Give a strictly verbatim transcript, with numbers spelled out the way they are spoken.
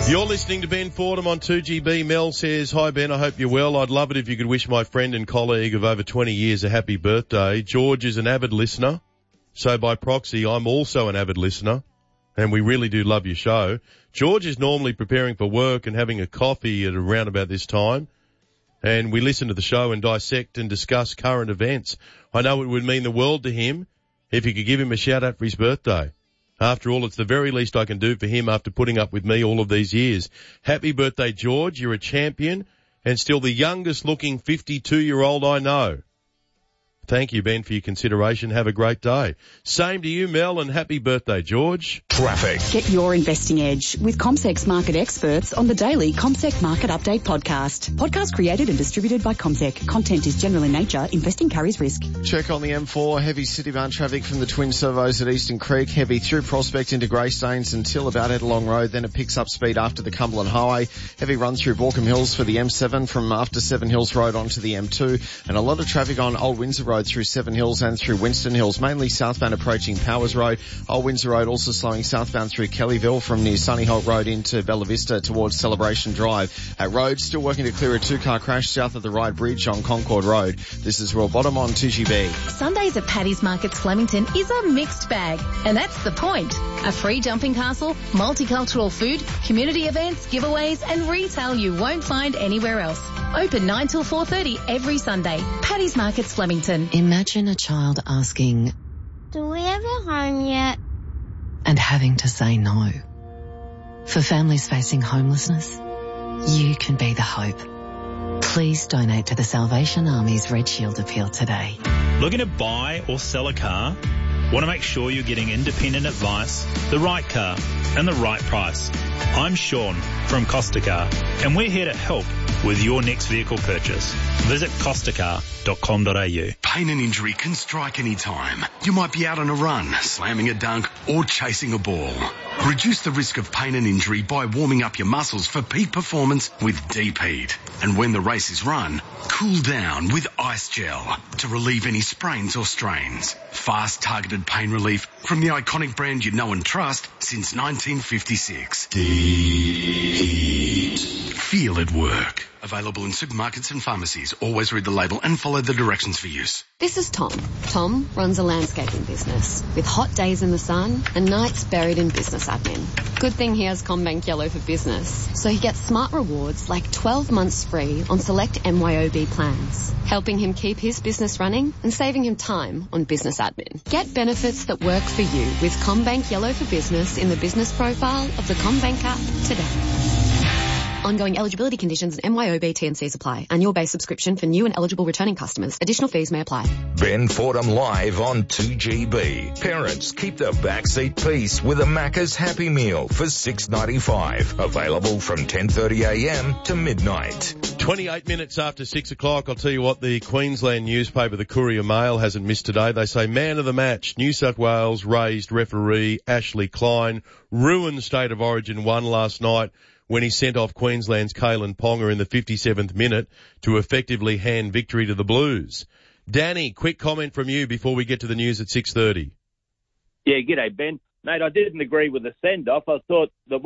You're listening to Ben Fordham on two G B. Mel says, hi Ben, I hope you're well. I'd love it if you could wish my friend and colleague of over twenty years a happy birthday. George is an avid listener, so by proxy I'm also an avid listener, and we really do love your show. George is normally preparing for work and having a coffee at around about this time, and we listen to the show and dissect and discuss current events. I know it would mean the world to him if you could give him a shout out for his birthday. After all, it's the very least I can do for him after putting up with me all of these years. Happy birthday, George. You're a champion and still the youngest looking fifty-two-year-old I know. Thank you, Ben, for your consideration. Have a great day. Same to you, Mel, and happy birthday, George. Traffic. Get your investing edge with CommSec's market experts on the daily CommSec Market Update podcast. Podcast created and distributed by CommSec. Content is general in nature. Investing carries risk. Check on the M four. Heavy Citybound traffic from the Twin Servos at Eastern Creek. Heavy through Prospect into Greystanes until about Edelong Road. Then it picks up speed after the Cumberland Highway. Heavy run through Borkham Hills for the M seven from after Seven Hills Road onto the M two. And a lot of traffic on Old Windsor Road through Seven Hills and through Winston Hills, mainly southbound approaching Powers Road. Old Windsor Road also slowing southbound through Kellyville from near Sunnyholt Road into Bella Vista towards Celebration Drive. At Road, still working to clear a two-car crash south of the Ryde Bridge on Concord Road. This is Royal Bottom on two G B. Sundays at Paddy's Markets Flemington is a mixed bag, and that's the point. A free jumping castle, multicultural food, community events, giveaways, and retail you won't find anywhere else. Open nine till four thirty every Sunday. Paddy's Markets Flemington. Imagine a child asking, do we have a home yet? And having to say no. For families facing homelessness, you can be the hope. Please donate to the Salvation Army's Red Shield appeal today. Looking to buy or sell a car? Want to make sure you're getting independent advice, the right car, and the right price? I'm Sean from Costa Car, and we're here to help with your next vehicle purchase. Visit costa car dot com dot a u. Pain and injury can strike any time. You might be out on a run, slamming a dunk, or chasing a ball. Reduce the risk of pain and injury by warming up your muscles for peak performance with Deep Heat. And when the race is run, cool down with Ice Gel to relieve any sprains or strains. Fast, targeted pain relief from the iconic brand you know and trust since nineteen fifty-six. Deep Heat. Feel it work. Available in supermarkets and pharmacies. Always read the label and follow the directions for use. This is Tom. Tom runs a landscaping business with hot days in the sun and nights buried in business admin. Good thing he has CommBank Yellow for Business, so he gets smart rewards like twelve months free on select M Y O B plans, helping him keep his business running and saving him time on business admin. Get benefits that work for you with CommBank Yellow for Business in the business profile of the CommBank app today. Ongoing eligibility conditions and M Y O B T and Cs apply. Annual base subscription for new and eligible returning customers. Additional fees may apply. Ben Fordham live on two G B. Parents, keep the backseat peace with a Macca's Happy Meal for six ninety-five. Available from ten thirty a m to midnight. twenty-eight minutes after six o'clock, I'll tell you what the Queensland newspaper, the Courier Mail, hasn't missed today. They say man of the match, New South Wales raised referee Ashley Klein, ruined State of Origin one last night when he sent off Queensland's Kalen Ponga in the fifty-seventh minute to effectively hand victory to the Blues. Danny, quick comment from you before we get to the news at six thirty. Yeah, g'day, Ben. Mate, I didn't agree with the send-off. I thought the